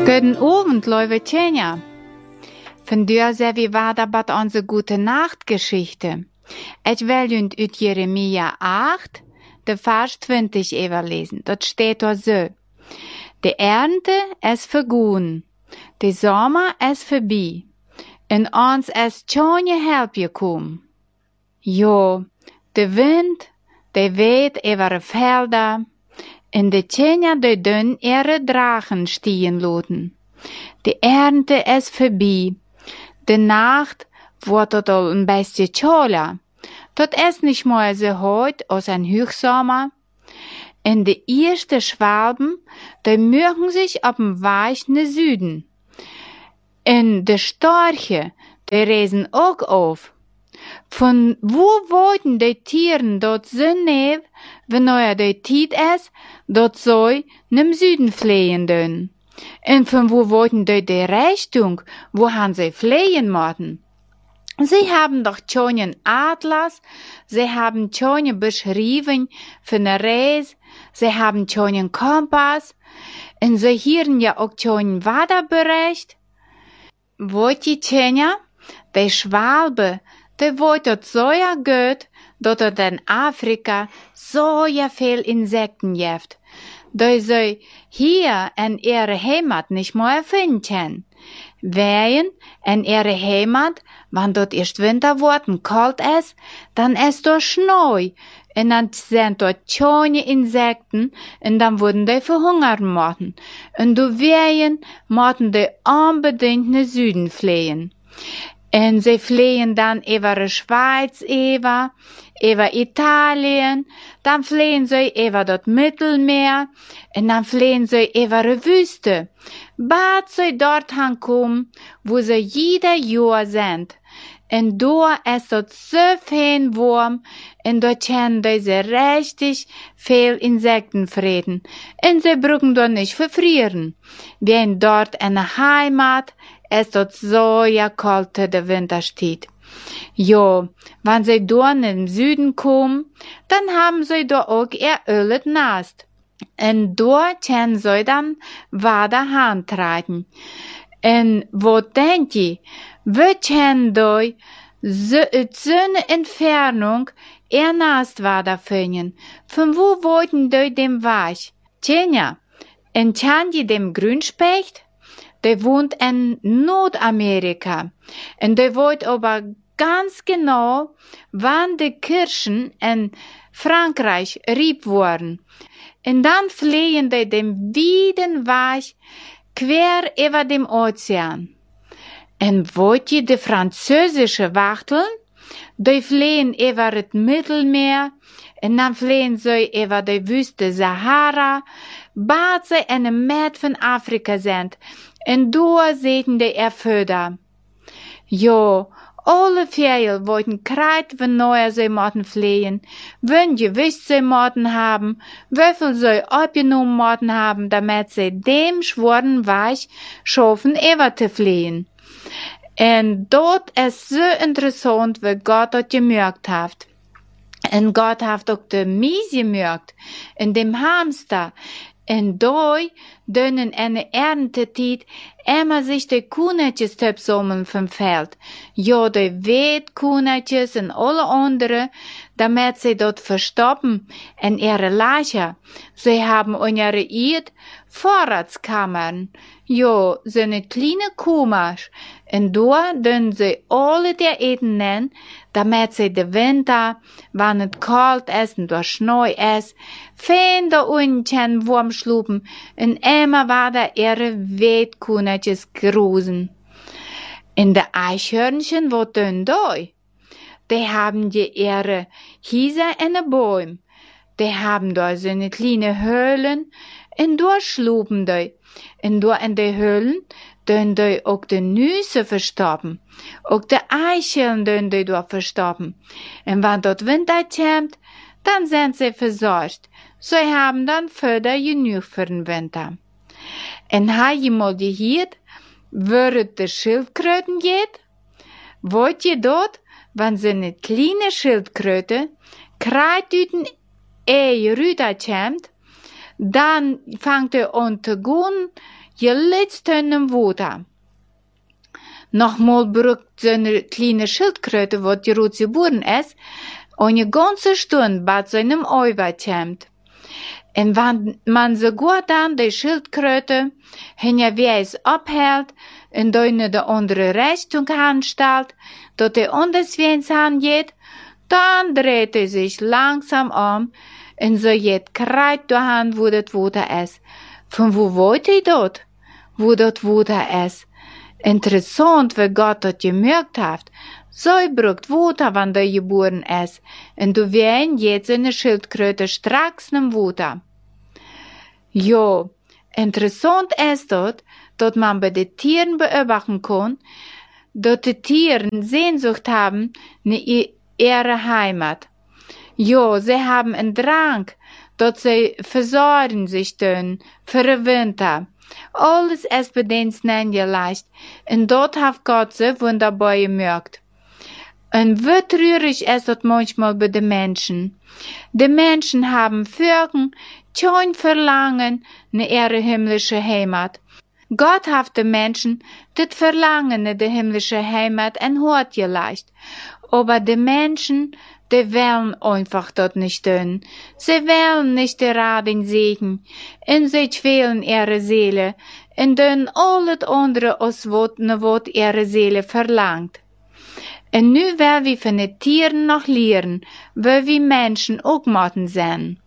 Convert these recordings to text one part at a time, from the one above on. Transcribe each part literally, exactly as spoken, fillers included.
Guten Abend, liebe Tjenja. Von dir sehr wie war da bat unsere gute Nachtgeschichte. Ich will jünd ut Jeremia acht, de Vers zwanzig überlesen. Dort steht da so. De Ernte es vergun, de Sommer es vorbei, en ons es tjonje help gekom. Jo, de wind, de weht over de velden, en de Tjenja de dun ihre Drachen stehen loten. De Ernte es vorbei, de Nacht wordt het al een beetje koeler. Dat is niet meer zo heut als een Hochsommer. En de eerste Schwalben, die mögen sich op dem Weg naar Süden. En de Storche, die reisen ook auf. Von wo wollten die Tieren dort so neef, wanneer de tijd is, dat zij nem Süden fliehen dün. En von wo wollten die die Richtung, wo han sie fliehen mochten? Sie haben doch schon einen Atlas, sie haben schon beschrieben für eine Reise, sie haben schon einen Kompass, und sie hören ja auch schon einen Wetterbericht. Wollt ihr Tjenja, die Schwalbe, die wollt dort so ja gut, dass dort in Afrika so ja viel Insekten gibt, dass sie hier in ihrer Heimat nicht mehr finden. Weien in ihre Heimat, wenn dort erst Winter wird und kalt ist, dann ist dort Schnee. Und dann sind dort schöne Insekten und dann würden die verhungern machen. Und du Weien müssen die unbedingt nach Süden fliehen. Und sie fliehen dann über die Schweiz, über, über Italien, dann fliehen sie über das Mittelmeer und dann fliehen sie über die Wüste. Bad sie dort ankommen, wo sie jeder Jahr sind. Und da ist dort so viel warm und dort können sie richtig viel Insekten fressen. Und sie brauchen dort nicht verfrieren. Wenn dort in der Heimat ist dort so ja kalt der Winter steht. Jo, wenn sie dort in den Süden kommen, dann haben sie da auch ihr ölet Nast. Und dort können sie dann weiter handtreten. Und wo denkt ihr, wir können da so, so eine Entfernung ihr Nast weiter finden? Von wo wollten die dem Weg? Tjenja, und kennt ihr dem Grünspecht? Der wohnt in Nordamerika. Und der wollte aber ganz genau, wann die Kirschen in Frankreich rieb wurden. Und dann fliehen die den weiten Weg quer über dem Ozean. Und wollt ihr die französische Wachteln? Die fliehen über das Mittelmeer, und dann fliehen sie über die Wüste Sahara, bald sie in der Mitte von Afrika sind. Und da sehen die Erföder. Jo, alle Vögel wollten kreit, wenn neue sie mochten fliehen, wenn gewiss sie mochten haben, wieviel sie abgenommen mochten haben, damit sie dem schworen Weg schaffen, über zu fliehen. Und dort ist so interessant, wie Gott das gemerkt hat. Und Gott hat auch die Mies gemerkt, in dem Hamster. Und da dünnen in der Erntetid immer sich die Kuhnetjes sammeln vom Feld. Ja, die Wehtkuhnetjes und alle andere, damit sie dort verstoppen in ihre Lager. Sie haben in ihre Eid Vorratskammern. Ja, so eine kleine Kumasch. Und da dünnen sie alle der Eden nennen, damit sie den Winter, wenn es kalt ist und durch Schnee ist, fein da unten warm schlupen und immer weiter ihre Wehtkuhnetjes grusen. In der Eichhörnchen, wo tun die? Die haben die ihre Hieser in den Bäumen. Die haben da so eine kleine Höhlen und da schlupen die. Und da in die Höhlen dün die auch die Nüsse verstoppen. Auch die Eicheln dün die da verstoppen. Und wenn dort Winter kommt, dann sind sie versorgt. Sie haben dann Futter genug für den Winter. Und habt ihr mal gehört, wo die Schildkröten geht? Wollt ihr dort, wenn so eine kleine Schildkröte kreit üten eh rüder kommt, dann fängt er an zu gehen, gelitzt Wuta. Nochmal brückt so eine kleine Schildkröte, wo die Rot geboren ist, eine ganze Stunde bei seinem Eiweiß kämmt. Und wenn man so gut an die Schildkröte hinja wie es abhält, und dann die andere Richtung anstellt, dort die anders wie ins Hand geht, dann dreht er sich langsam um, und so geht kreit durch Hand, wo das Wuta ist. Von wo wollt ihr dort? Wo dort Wuta ist? Interessant, wie Gott das gemerkt hat. So braucht Wuta, wenn der geboren ist. Und du wirst jetzt eine Schildkröte straks nem Wuta. Jo, interessant ist dort, dass man bei den Tieren beobachten kann, dass die Tiere Sehnsucht haben nach ihrer Heimat. Jo, sie haben einen Drang, dass sie versorgen sich tun für den Winter. Alles ist bei denen leicht, und dort hat Gott sie wunderbar gemerkt. Und wie traurig ist das manchmal bei den Menschen. Die Menschen haben Vögel, kein Verlangen nach ihrer himmlischen Heimat. Gott hat den Menschen das Verlangen nach der himmlischen Heimat ein Hort gelegt. Aber die Menschen, die wollen einfach dort nicht tun. Sie wollen nicht den Raben Segen, und sie quälen ihre Seele, und tun alles andere, als was ihre Seele verlangt. Und nu will wir von den Tieren noch lernen, wie wir Menschen auch machen sind.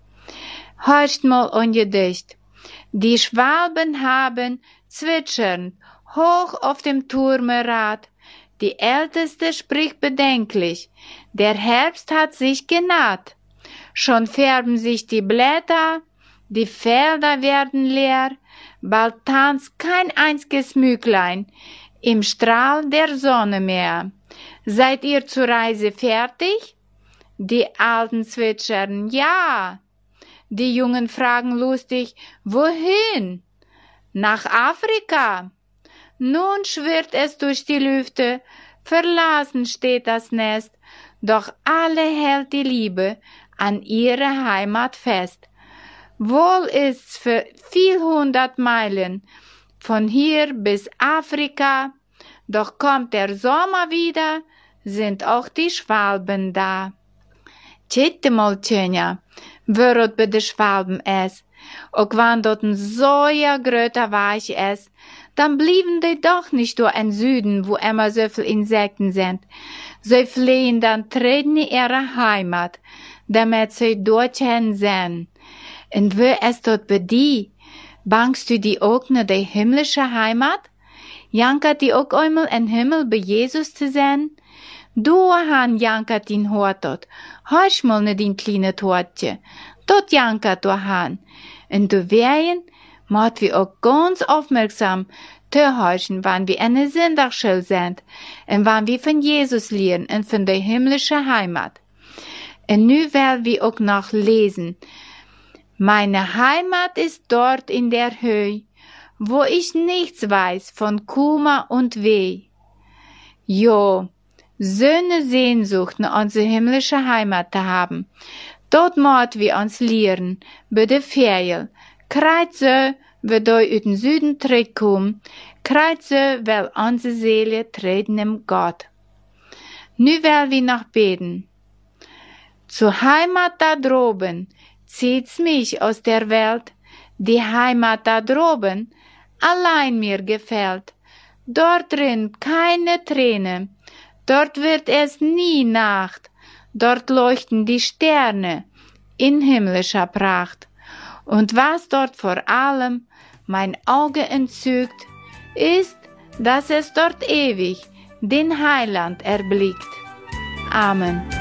Hörst mal ein Gedicht. Die Schwalben haben zwitschernd hoch auf dem Turmerrad. Die Älteste spricht bedenklich. Der Herbst hat sich genaht. Schon färben sich die Blätter, die Felder werden leer. Bald tanzt kein einziges Mücklein im Strahl der Sonne mehr. Seid ihr zur Reise fertig? Die Alten zwitschern, ja. Die Jungen fragen lustig, wohin? Nach Afrika. Nun schwirrt es durch die Lüfte, verlassen steht das Nest, doch alle hält die Liebe an ihre Heimat fest. Wohl ist's für viel hundert Meilen, von hier bis Afrika, doch kommt der Sommer wieder, sind auch die Schwalben da. Tjette mal, Tjönja, wörot bei de Schwalben es, auch wenn dort ein soja gröter Weich ist, dann blieben die doch nicht durch ein Süden, wo immer so viel Insekten sind. Sie fliehen dann treten in ihre Heimat, damit sie dorthin sind. Und wo ist dort bei dir? Bangst du die auch nach der himmlische Heimat? Jankert die auch einmal im Himmel bei Jesus zu sein? Du han jankert ihn hort dort. Hörst mal ne din kleine Tortje. Dort jankert du han. Und du wehren, macht wir auch ganz aufmerksam zu horchen, wann wir eine Sünderschuld sind und wann wir von Jesus lernen und von der himmlischen Heimat. Und nu werden wir auch noch lesen. Meine Heimat ist dort in der Höhe, wo ich nichts weiß von Kummer und Weh. Jo, so eine Sehnsucht nach unsere himmlische Heimat zu haben. Dort möchten wir uns lernen, bei der Ferien. Kreuze, wir da aus dem Süden zurückkommen, kreuze, weil unsere Seele treten im Gott. Nu will wir noch beten. Zur Heimat da droben zieht's mich aus der Welt, die Heimat da droben allein mir gefällt. Dort rinnt keine Träne, dort wird es nie Nacht, dort leuchten die Sterne in himmlischer Pracht. Und was dort vor allem mein Auge entzückt, ist, dass es dort ewig den Heiland erblickt. Amen.